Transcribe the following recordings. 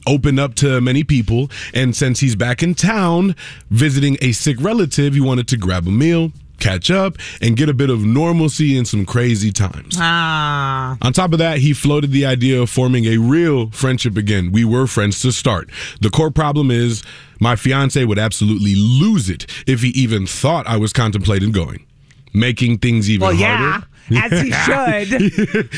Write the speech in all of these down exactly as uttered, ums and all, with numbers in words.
open up to many people. And since he's back in town visiting a sick relative, he wanted to grab a meal, catch up, and get a bit of normalcy in some crazy times. Ah. On top of that, he floated the idea of forming a real friendship again. We were friends to start. The core problem is my fiance would absolutely lose it if he even thought I was contemplating going. Making things even well, harder. Yeah, as he should.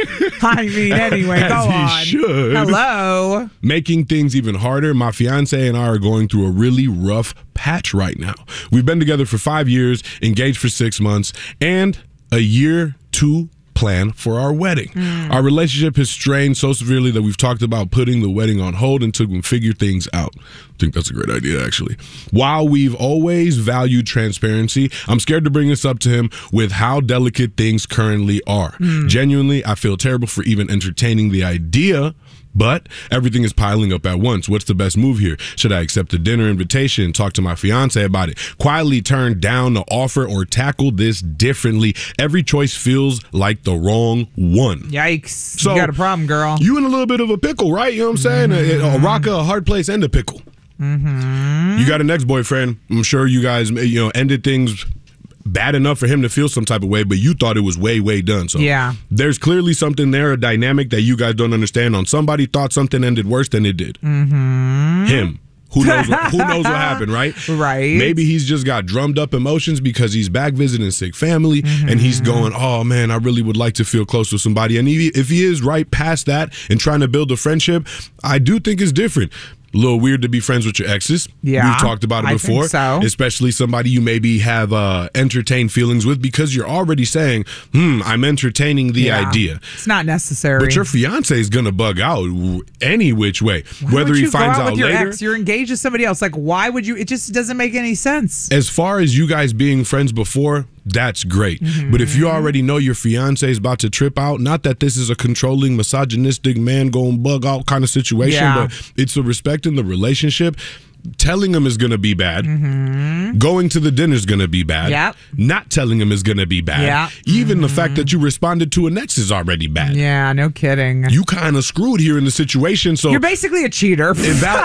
I mean, anyway, as go he on. should. Hello. Making things even harder, my fiance and I are going through a really rough patch right now. We've been together for five years, engaged for six months, and a year to plan for our wedding. Mm. Our relationship has strained so severely that we've talked about putting the wedding on hold until we can figure things out. I think that's a great idea, actually. While we've always valued transparency, I'm scared to bring this up to him with how delicate things currently are. Mm. Genuinely, I feel terrible for even entertaining the idea, but everything is piling up at once. What's the best move here? Should I accept the dinner invitation and talk to my fiance about it? Quietly turn down the offer or tackle this differently? Every choice feels like the wrong one. Yikes. So, you got a problem, girl. You in a little bit of a pickle, right? You know what I'm saying? Mm-hmm. A, a rock, a hard place, and a pickle. Mm-hmm. You got an ex-boyfriend. I'm sure you guys, you know, ended things bad enough for him to feel some type of way, but you thought it was way, way done. So yeah, there's clearly something there, a dynamic that you guys don't understand on. Somebody thought something ended worse than it did. Mm-hmm. Him. Who knows what, who knows what happened, right? Right. Maybe he's just got drummed up emotions because he's back visiting sick family, mm-hmm. and he's going, oh, man, I really would like to feel close to somebody. And he, if he is right past that and trying to build a friendship, I do think it's different. A little weird to be friends with your exes. Yeah, we've talked about it I before. think so. Especially somebody you maybe have uh, entertained feelings with, because you're already saying, hmm, I'm entertaining the yeah. idea. It's not necessary. But your fiance is going to bug out any which way. Why Whether would he you finds go out, out with your later. ex? You're engaged to somebody else. Like, why would you? It just doesn't make any sense. As far as you guys being friends before, that's great. Mm-hmm. But if you already know your fiance is about to trip out, not that this is a controlling, misogynistic man going bug out kind of situation, yeah. but it's a respect in the relationship. Telling him is going to be bad. Mm-hmm. Going to the dinner is going to be bad. Yep. Not telling him is going to be bad. Yep. Even mm-hmm. the fact that you responded to an ex is already bad. Yeah, no kidding. You kind of screwed here in the situation. So you're basically a cheater. Eval-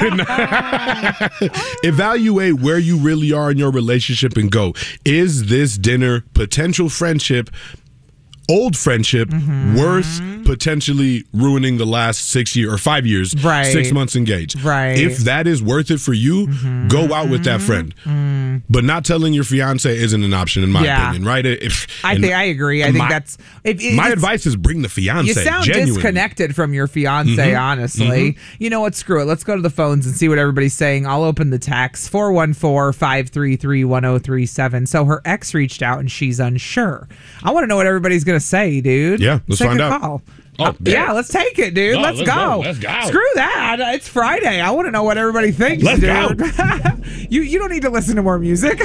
evaluate where you really are in your relationship and go, is this dinner potential friendship, old friendship, mm-hmm. worth potentially ruining the last six years or five years, right. six months engaged. Right. If that is worth it for you, mm-hmm. go out with that friend. Mm-hmm. But not telling your fiance isn't an option, in my yeah. opinion, right? If, I think I agree. I my, think that's if, if, my advice is bring the fiance. You sound genuinely. disconnected from your fiance, mm-hmm. honestly. Mm-hmm. You know what? Screw it. Let's go to the phones and see what everybody's saying. I'll open the text four one four, five three three, one zero three seven. So her ex reached out and she's unsure. I want to know what everybody's going to say, dude. Yeah, let's Take find a out. Call. Oh, uh, yeah, let's take it, dude. Oh, let's, let's go. go. Let's go. Screw that. It's Friday. I want to know what everybody thinks, let's dude. Go. you you don't need to listen to more music.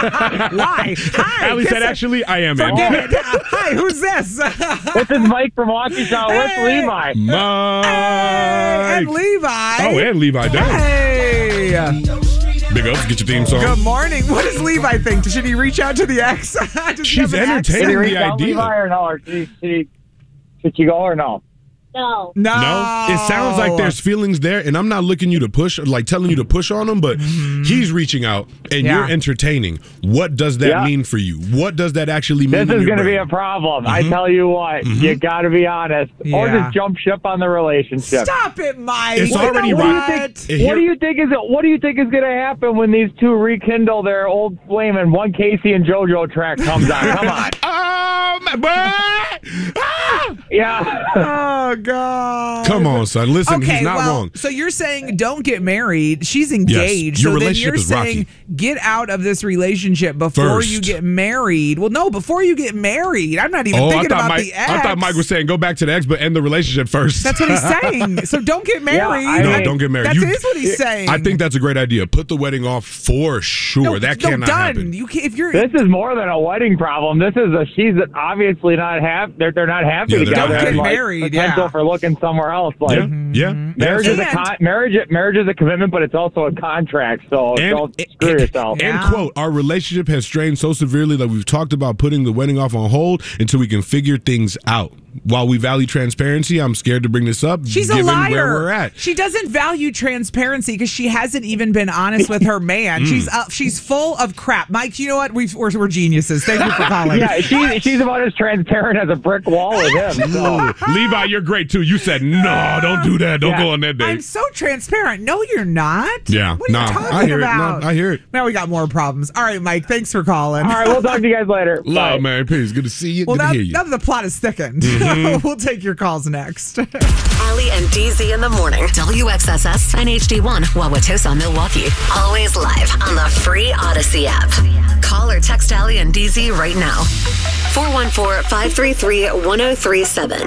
Why? Hi. Allie said, actually, I am in. Forget it. Hi, who's this? This is Mike from Waukesha. Where's Hey. Levi? Mike. Hey, and Levi. Oh, and Levi. Damn. Hey. Big ups. Get your theme song. Good morning. What does Levi think? Should he reach out to the ex? Does he She's have an ex? entertaining. Did he reach the out idea. Levi or no? Or did, he, did, he, did she go or no? No. No. No, it sounds like there's feelings there, and I'm not looking you to push, like telling you to push on him, but mm-hmm. he's reaching out, and Yeah. you're entertaining. What does that Yeah. mean for you? What does that actually mean? This in is your going to be brain? a problem. Mhm. I tell you what, Mhm. you got to be honest, or Yeah. just jump ship on the relationship. Stop it, Mike. It's You already know right. what? It- What do you think is What do you think is going to happen when these two rekindle their old flame and one Casey and JoJo track comes on? Come on. Oh, my boy! Ah! Yeah. Oh, God. Come on, son. Listen, Okay, he's not well, wrong. so you're saying don't get married. She's engaged. your so then relationship you're is saying rocky. get out of this relationship before First. you get married. Well, no, before you get married. I'm not even Oh, I thinking thought about Mike. the ex. I thought Mike was saying go back to the ex, but end the relationship first. That's what he's saying. So don't get married. I no, mean- don't get married. That You- is what he's saying. I think that's a great idea. Put the wedding off for sure. no, that no, cannot done. happen. You can't, if you're This is more than a wedding problem. This is a she's obviously not happy. They're, they're not happy Yeah, they're together. not Don't and, get like, married, Potential yeah. for looking somewhere else. Like yeah, yeah. marriage is a And- con- marriage. Marriage is a commitment, but it's also a contract. So And- don't screw and- yourself. And Yeah. quote, our relationship has strained so severely that we've talked about putting the wedding off on hold until we can figure things out. while we value transparency, I'm scared to bring this up. She's a given liar. Where we're at. She doesn't value transparency because she hasn't even been honest with her man. Mm. She's uh, she's full of crap. Mike, you know what? We've, we're, we're geniuses. Thank you for calling. Yeah, she, she's about as transparent as a brick wall with him. So. Levi, you're great too. You said no, don't do that. Don't Yeah. go on that date. I'm so transparent. No, you're not. Yeah, What are nah, you talking I hear about? it. No, I hear it. Now we got more problems. All right, Mike. Thanks for calling. All right, we'll talk to you guys later. Love, Bye. man. Peace. Good to see you. Well, Good now, to hear you. now that the plot is thickened, Mm-hmm. we'll take your calls next. Allie and D Z in the morning. W X S S and H D one, Wauwatosa, Milwaukee. Always live on the free Odyssey app. Call or text Allie and D Z right now. four one four, five three three, one oh three seven.